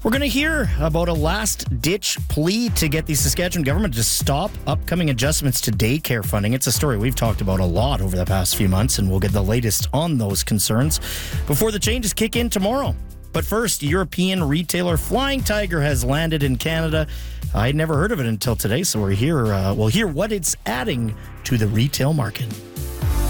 We're going to hear about a last-ditch plea to get the Saskatchewan government to stop upcoming adjustments to daycare funding. It's a story we've talked about a lot over the past few months, and we'll get the latest on those concerns before the changes kick in tomorrow. But first, European retailer Flying Tiger has landed in Canada. I had never heard of it until today, so we'll hear what it's adding to the retail market.